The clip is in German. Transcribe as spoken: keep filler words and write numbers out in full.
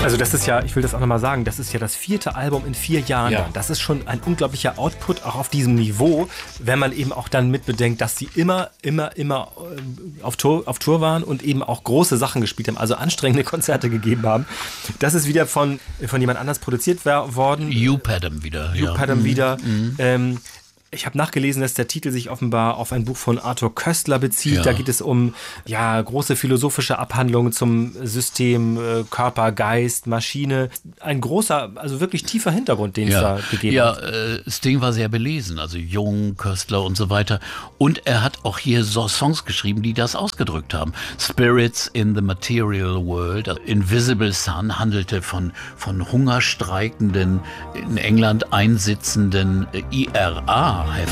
Also das ist ja, ich will das auch nochmal sagen, das ist ja das vierte Album in vier Jahren. Ja. Dann. Das ist schon ein unglaublicher Output, auch auf diesem Niveau, wenn man eben auch dann mitbedenkt, dass sie immer, immer, immer auf Tour, auf Tour waren und eben auch große Sachen gespielt haben, also anstrengende Konzerte gegeben haben. Das ist wieder von, von jemand anders produziert worden. Hugh Padgham wieder. Hugh ja. Padgham mhm. wieder. Mhm. Ähm, Ich habe nachgelesen, dass der Titel sich offenbar auf ein Buch von Arthur Koestler bezieht. Ja. Da geht es um ja, große philosophische Abhandlungen zum System äh, Körper, Geist, Maschine. Ein großer, also wirklich tiefer Hintergrund, den ja. es da gegeben ja, hat. Ja, äh, Sting war sehr belesen, also Jung, Koestler und so weiter. Und er hat auch hier so Songs geschrieben, die das ausgedrückt haben. Spirits in the Material World, Invisible Sun handelte von, von hungerstreikenden, in England einsitzenden I R A-Häftlingen.